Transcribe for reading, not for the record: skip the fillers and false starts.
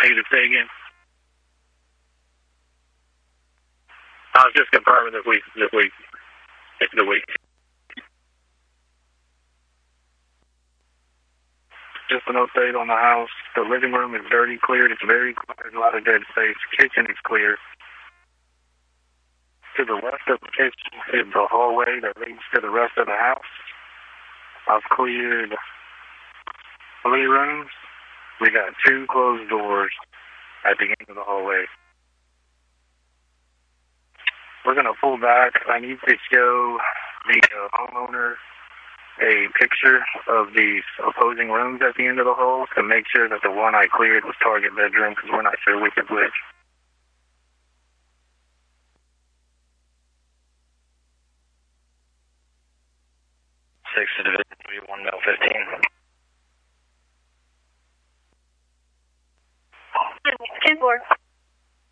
Negative, say again. I was just confirming that we. Just an update on the house. The living room is dirty, cleared. It's very clear. There's a lot of dead space. Kitchen is clear. To the left of the kitchen is the hallway that leads to the rest of the house. I've cleared 3 rooms. We got 2 closed doors at the end of the hallway. We're going to pull back. I need to show the homeowner a picture of the opposing rooms at the end of the hall to make sure that the one I cleared was target bedroom, because we're not sure which is which. Six to Division 1 Mel 15. 2-4.